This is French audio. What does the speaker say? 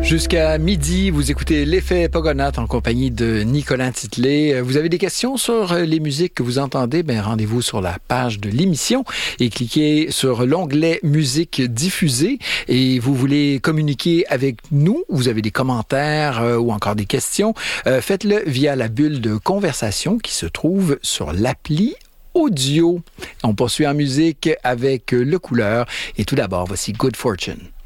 Jusqu'à midi, vous écoutez l'effet Pogonath en compagnie de Nicolas Titley. Vous avez des questions sur les musiques que vous entendez? Rendez-vous sur la page de l'émission et cliquez sur l'onglet musique diffusée et vous voulez communiquer avec nous. Vous avez des commentaires ou encore des questions. Faites-le via la bulle de conversation qui se trouve sur l'appli audio. On poursuit en musique avec Le Couleur et tout d'abord, voici Good Fortune.